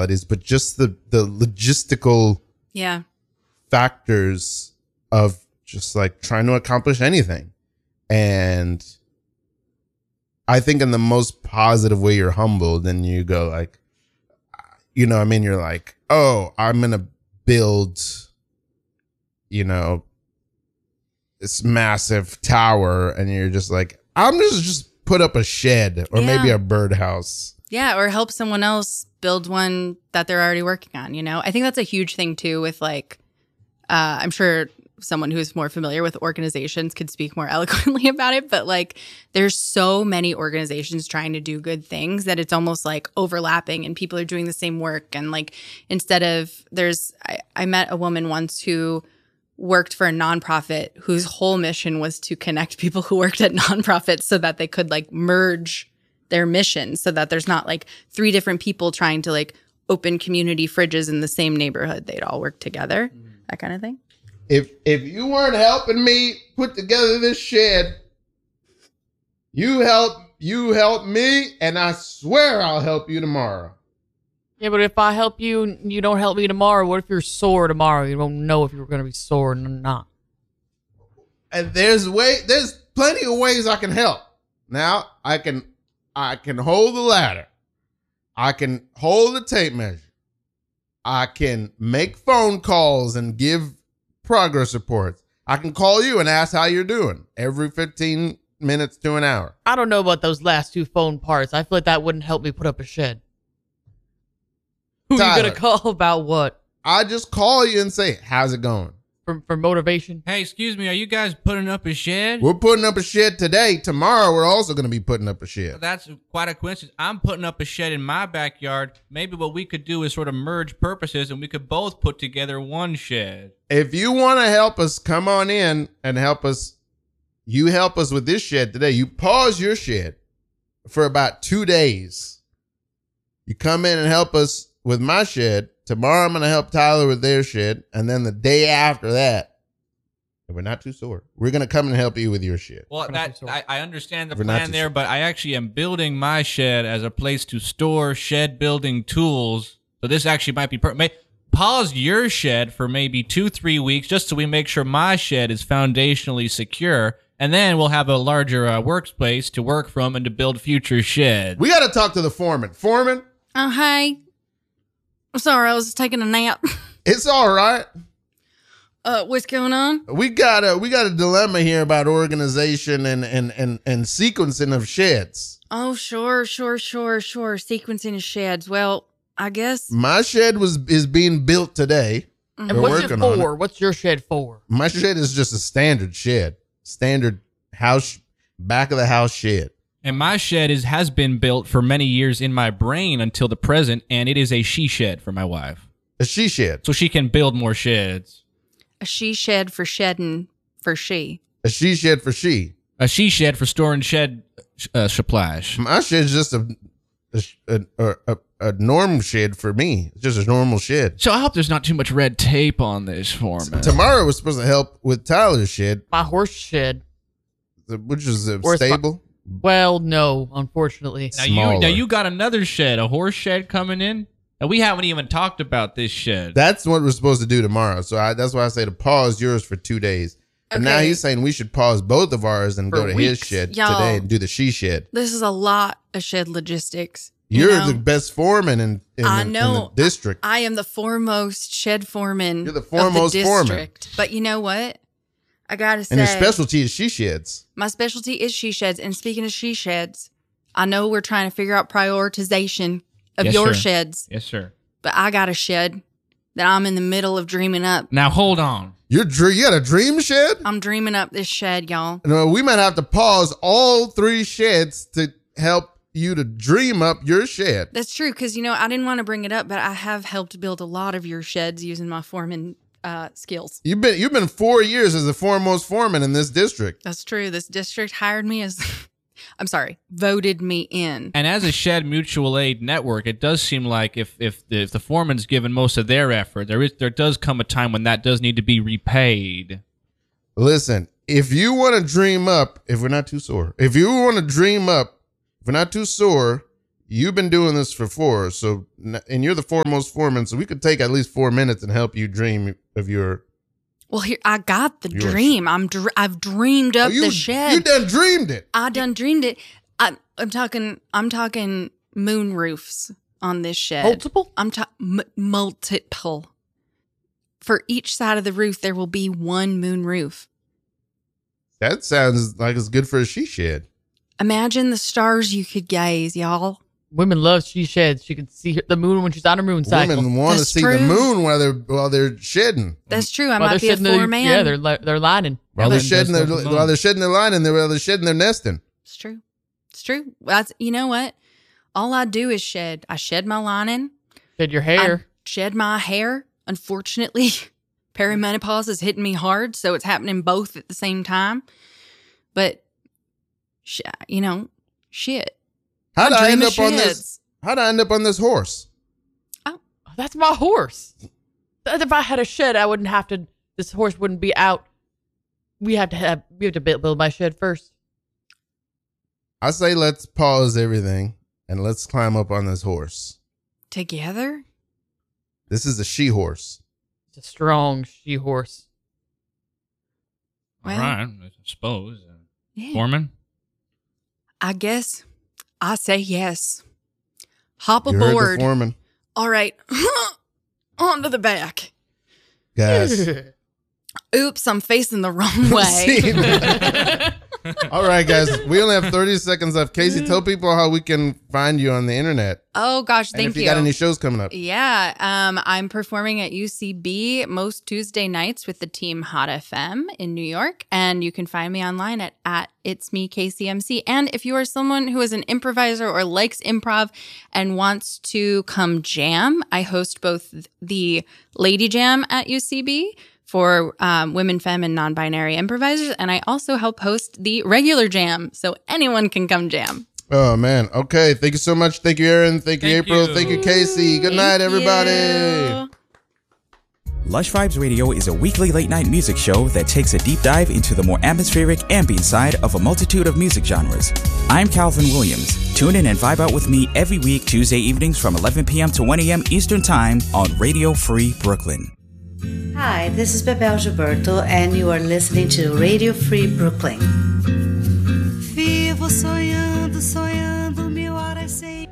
personalities, but just the logistical factors of just like trying to accomplish anything. And I think in the most positive way, you're humbled and you go like, you know, I mean, you're like, oh, I'm going to build, you know, this massive tower. And you're just like, I'm just put up a shed or maybe a birdhouse. Yeah, or help someone else build one that they're already working on, you know? I think that's a huge thing, too, with, like, I'm sure someone who's more familiar with organizations could speak more eloquently about it, but, like, there's so many organizations trying to do good things that it's almost, like, overlapping and people are doing the same work. And, like, instead of I met a woman once who worked for a nonprofit whose whole mission was to connect people who worked at nonprofits so that they could, like, merge their mission so that there's not like 3 different people trying to like open community fridges in the same neighborhood. They'd all work together, that kind of thing. If you weren't helping me put together this shed, you help me, and I swear I'll help you tomorrow. Yeah, but if I help you and you don't help me tomorrow, what if you're sore tomorrow? You don't know if you're going to be sore or not. And there's plenty of ways I can help. Now I can hold the ladder. I can hold the tape measure. I can make phone calls and give progress reports. I can call you and ask how you're doing every 15 minutes to an hour. I don't know about those last 2 phone parts. I feel like that wouldn't help me put up a shed. Who are you going to call about what? I just call you and say, how's it going? For motivation. Hey, excuse me, are you guys putting up a shed? We're putting up a shed today. Tomorrow, we're also going to be putting up a shed. That's quite a coincidence. I'm putting up a shed in my backyard. Maybe what we could do is sort of merge purposes and we could both put together one shed. If you want to help us, come on in and help us. You help us with this shed today. You pause your shed for about 2 days. You come in and help us with my shed. Tomorrow I'm going to help Tyler with their shed. And then the day after that, if we're not too sore, we're going to come and help you with your shed. Well, I understand the plan there, but I actually am building my shed as a place to store shed building tools. So this actually might be pause your shed for maybe 2-3 weeks just so we make sure my shed is foundationally secure. And then we'll have a larger workspace to work from and to build future sheds. We got to talk to the foreman. Foreman? Oh, hey. I'm sorry, I was taking a nap. It's all right. What's going on? We got a dilemma here about organization and sequencing of sheds. Oh, sure. Sequencing of sheds. Well, I guess my shed is being built today. Mm-hmm. And what's it for? What's your shed for? My shed is just a standard shed. Standard house, back of the house shed. And my shed has been built for many years in my brain until the present, and it is a she shed for my wife. A she shed. So she can build more sheds. A she shed for shedding for she. A she shed for she. A she shed for storing shed supplies. My shed's just a normal shed for me. It's just a normal shed. So I hope there's not too much red tape on this for me. Tomorrow we're supposed to help with Tyler's shed. My horse shed. Which is a stable. Well, no, unfortunately. Now you got another shed, a horse shed coming in? And we haven't even talked about this shed. That's what we're supposed to do tomorrow. So that's why I say to pause yours for 2 days. And now he's saying we should pause both of ours and go to his shed today and do the she shed. This is a lot of shed logistics. You're the best foreman in the district. I am the foremost shed foreman. You're the foremost foreman. But you know what? I gotta say, and your specialty is she sheds. My specialty is she sheds. And speaking of she sheds, I know we're trying to figure out prioritization of your sheds. Yes, sir. But I got a shed that I'm in the middle of dreaming up. Now hold on. You got a dream shed? I'm dreaming up this shed, y'all. No, we might have to pause all 3 sheds to help you to dream up your shed. That's true, because I didn't want to bring it up, but I have helped build a lot of your sheds using my foreman skills. You've been 4 years as the foremost foreman in this district. That's true. This district hired me as, voted me in. And as a shed mutual aid network, it does seem like if the foreman's given most of their effort, there does come a time when that does need to be repaid. Listen, if you want to dream up, if we're not too sore, you've been doing this for 4, and you're the foremost foreman, so we could take at least 4 minutes and help you dream of your. Well, here I got the dream. I've dreamed up the shed. You done dreamed it. I done dreamed it. I'm talking moon roofs on this shed. Multiple? I'm talking multiple. For each side of the roof, there will be one moon roof. That sounds like it's good for a she shed. Imagine the stars you could gaze, y'all. Women love she sheds. She can see the moon when she's on her moon cycle. Women want to see the moon while they're shedding. That's true. I might be a foreman. Yeah, they're lining. While they're shedding their lining, while they're shedding their nesting. It's true. It's true. You know what? All I do is shed. I shed my lining. Shed your hair. I shed my hair. Unfortunately, perimenopause is hitting me hard, so it's happening both at the same time. But, shit. How'd I end up on this? How'd I end up on this horse? Oh, that's my horse. If I had a shed, I wouldn't have to. This horse wouldn't be out. We have to build my shed first. I say let's pause everything and let's climb up on this horse together. This is a she horse. It's a strong she horse. Well, all right, I suppose. Yeah. Foreman? I guess I say yes. Hop You aboard. heard the foreman. All right. Onto the back. Guys. Oops, I'm facing the wrong way. All right, guys. We only have 30 seconds left. Casey, tell people how we can find you on the internet. Oh, gosh, and thank if you got any shows coming up. Yeah, I'm performing at UCB most Tuesday nights with the team Hot FM in New York, and you can find me online at It's Me KCMC. And if you are someone who is an improviser or likes improv and wants to come jam, I host both the Lady Jam at UCB for women, femme, and non-binary improvisers, and I also help host the regular jam, so anyone can come jam. Oh, man. Okay. Thank you so much. Thank you, Aaron. Thank you, April. Thank you, Casey. Good night, everybody. Lush Vibes Radio is a weekly late-night music show that takes a deep dive into the more atmospheric ambient side of a multitude of music genres. I'm Calvin Williams. Tune in and vibe out with me every week, Tuesday evenings from 11 p.m. to 1 a.m. Eastern Time on Radio Free Brooklyn. Hi, this is Bebel Gilberto, and you are listening to Radio Free Brooklyn. Vivo sonhando, sonhando, mil horas sem.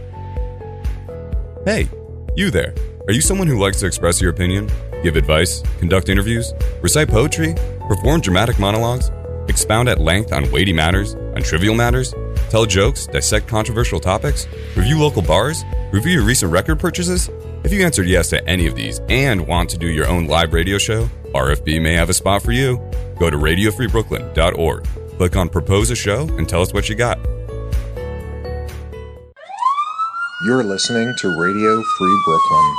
Hey, you there. Are you someone who likes to express your opinion, give advice, conduct interviews, recite poetry, perform dramatic monologues, expound at length on weighty matters, on trivial matters, tell jokes, dissect controversial topics, review local bars, review your recent record purchases? If you answered yes to any of these and want to do your own live radio show, RFB may have a spot for you. Go to radiofreebrooklyn.org, click on Propose a Show, and tell us what you got. You're listening to Radio Free Brooklyn.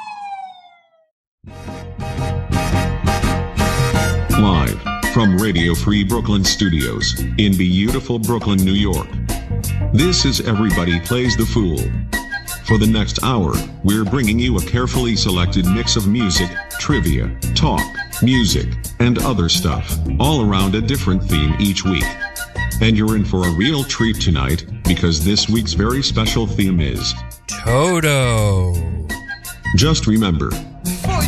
Live from Radio Free Brooklyn Studios in beautiful Brooklyn, New York. This is Everybody Plays the Fool. For the next hour, we're bringing you a carefully selected mix of music, trivia, talk, music, and other stuff, all around a different theme each week. And you're in for a real treat tonight, because this week's very special theme is Toto. Just remember,